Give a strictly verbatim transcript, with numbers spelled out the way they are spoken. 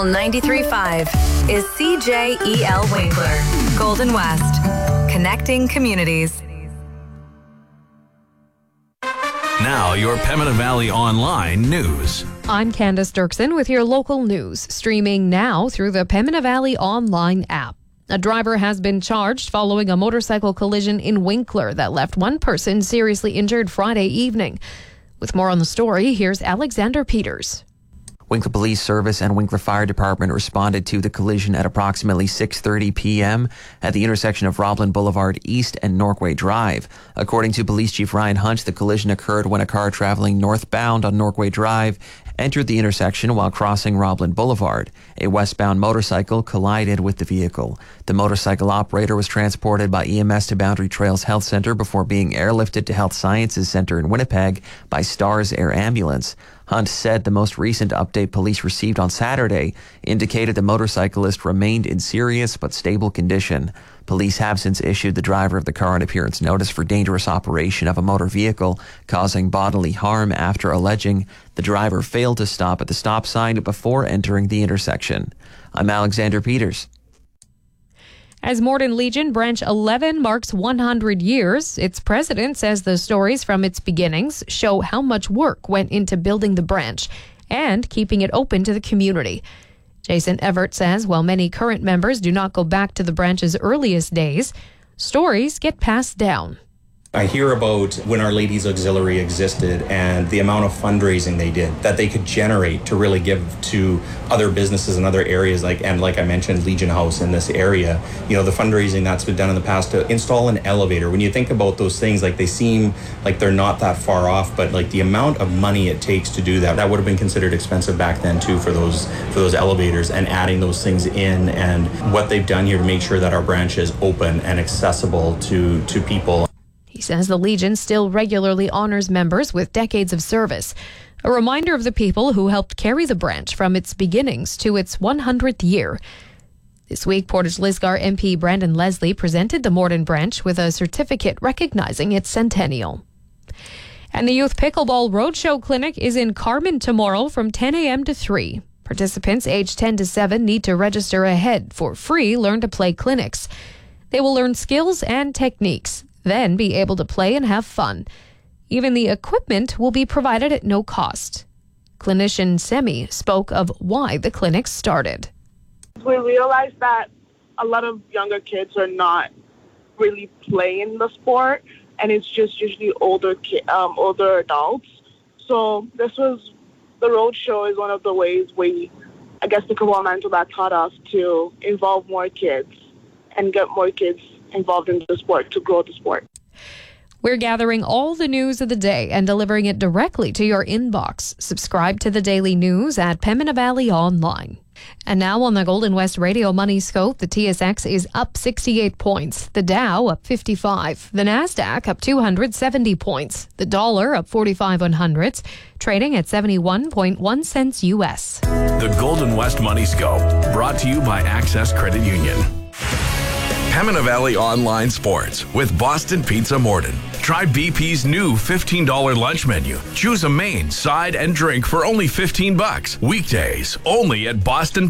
Local ninety-three point five is C J E L Winkler, Golden West, connecting communities. Now, your Pembina Valley Online news. I'm Candace Dirksen with your local news, streaming now through the Pembina Valley Online app. A driver has been charged following a motorcycle collision in Winkler that left one person seriously injured Friday evening. With more on the story, here's Alexander Peters. Winkler Police Service and Winkler Fire Department responded to the collision at approximately six thirty p.m. at the intersection of Roblin Boulevard East and Norquay Drive. According to Police Chief Ryan Hunt, the collision occurred when a car traveling northbound on Norquay Drive entered the intersection while crossing Roblin Boulevard. A westbound motorcycle collided with the vehicle. The motorcycle operator was transported by E M S to Boundary Trails Health Centre before being airlifted to Health Sciences Centre in Winnipeg by Stars Air Ambulance. Hunt said the most recent update police received on Saturday indicated the motorcyclist remained in serious but stable condition. Police have since issued the driver of the car an appearance notice for dangerous operation of a motor vehicle causing bodily harm after alleging the driver failed to stop at the stop sign before entering the intersection. I'm Alexander Peters. As Morden Legion Branch eleven marks one hundred years, its president says the stories from its beginnings show how much work went into building the branch and keeping it open to the community. Jason Everett says while many current members do not go back to the branch's earliest days, stories get passed down. I hear about when Our Ladies Auxiliary existed and the amount of fundraising they did that they could generate to really give to other businesses in other areas, like and like I mentioned, Legion House in this area. You know, the fundraising that's been done in the past to install an elevator. When you think about those things, like they seem like they're not that far off, but like the amount of money it takes to do that, that would have been considered expensive back then too for those for those elevators, and adding those things in, and what they've done here to make sure that our branch is open and accessible to to people. He says the Legion still regularly honors members with decades of service. A reminder of the people who helped carry the branch from its beginnings to its one hundredth year. This week, Portage Lisgar M P Brandon Leslie presented the Morden branch with a certificate recognizing its centennial. And the Youth Pickleball Roadshow Clinic is in Carman tomorrow from ten a.m. to three. Participants aged ten to seven need to register ahead for free Learn to Play clinics. They will learn skills and techniques, then be able to play and have fun. Even the equipment will be provided at no cost. Clinician Semi spoke of why the clinic started. We realized that a lot of younger kids are not really playing the sport, and it's just usually older ki- um, older adults. So this was, the roadshow is one of the ways we, I guess the government that taught us to involve more kids and get more kids involved in the sport to grow the sport. We're gathering all the news of the day and delivering it directly to your inbox. Subscribe to the daily news at Pembina Valley Online. And now on the Golden West Radio Money Scope, the T S X is up sixty-eight points, the Dow up fifty-five, the Nasdaq up two hundred seventy points, the dollar up forty-five one hundredths, trading at seventy-one point one cents U S. The Golden West Money Scope, brought to you by Access Credit Union. Pembina Valley Online Sports with Boston Pizza Morden. Try B P's new fifteen dollars lunch menu. Choose a main, side, and drink for only fifteen bucks. Weekdays only at Boston